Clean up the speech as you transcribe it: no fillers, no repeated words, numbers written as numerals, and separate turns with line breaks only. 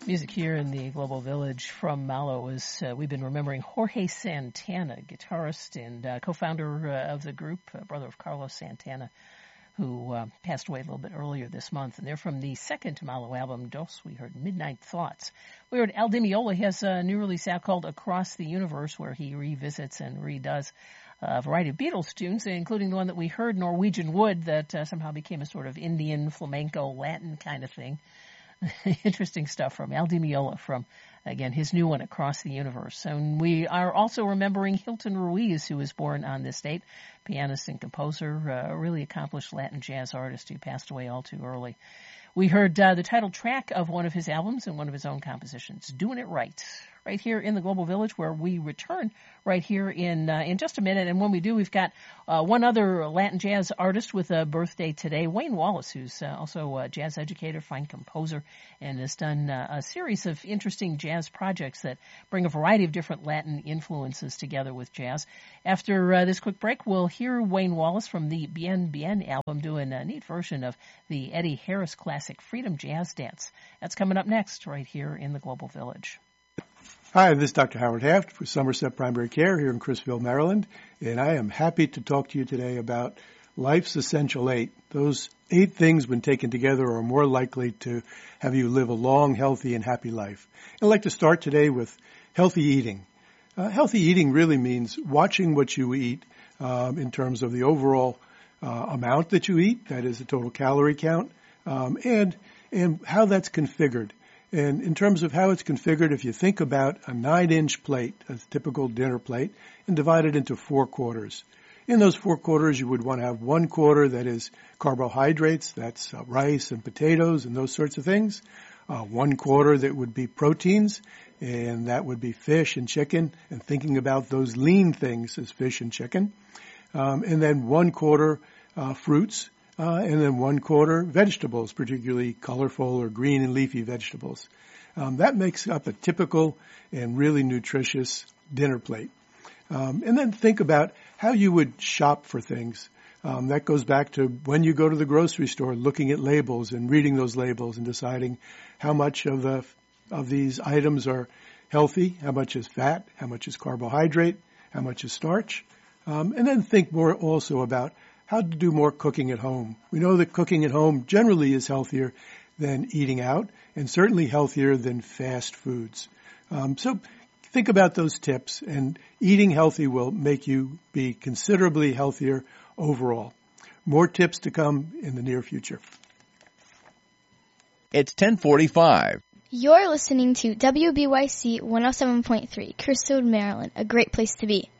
Music here in the Global Village from Malo was, we've been remembering Jorge Santana, guitarist and co-founder of the group, brother of Carlos Santana, who passed away a little bit earlier this month. And they're from the second Malo album, Dos. We heard Midnight Thoughts. We heard Al Di Meola. He has a new release out called Across the Universe, where he revisits and redoes a variety of Beatles tunes, including the one that we heard, Norwegian Wood, that somehow became a sort of Indian, flamenco, Latin kind of thing. Interesting stuff from Al Di Meola from, again, his new one, Across the Universe. And we are also remembering Hilton Ruiz, who was born on this date, pianist and composer, a really accomplished Latin jazz artist who passed away all too early. We heard the title track of one of his albums and one of his own compositions, Doing It right here in the Global Village, where we return right here in just a minute. And when we do, we've got one other Latin jazz artist with a birthday today, Wayne Wallace, who's also a jazz educator, fine composer, and has done a series of interesting jazz projects that bring a variety of different Latin influences together with jazz. After this quick break, we'll hear Wayne Wallace from the Bien Bien album doing a neat version of the Eddie Harris classic Freedom Jazz Dance. That's coming up next right here in the Global Village.
Hi, this is Dr. Howard Haft for Somerset Primary Care here in Crisfield, Maryland, and I am happy to talk to you today about life's essential 8. Those 8 things, when taken together, are more likely to have you live a long, healthy, and happy life. I'd like to start today with healthy eating. Healthy eating really means watching what you eat in terms of the overall amount that you eat, that is the total calorie count, and how that's configured. And in terms of how it's configured, if you think about a 9-inch plate, a typical dinner plate, and divide it into 4 quarters. In those 4 quarters, you would want to have 1 quarter that is carbohydrates, that's rice and potatoes and those sorts of things. 1 quarter that would be proteins, and that would be fish and chicken, and thinking about those lean things as fish and chicken. And then 1 quarter fruits. And then 1 quarter vegetables, particularly colorful or green and leafy vegetables. That makes up a typical and really nutritious dinner plate. And then think about how you would shop for things. That goes back to when you go to the grocery store, looking at labels and reading those labels and deciding how much of these items are healthy, how much is fat, how much is carbohydrate, how much is starch. And then think more also about how to do more cooking at home. We know that cooking at home generally is healthier than eating out, and certainly healthier than fast foods. So think about those tips, and eating healthy will make you be considerably healthier overall. More tips to come in the near future.
It's 10:45.
You're listening to WBYC 107.3, Crisfield, Maryland, a great place to be.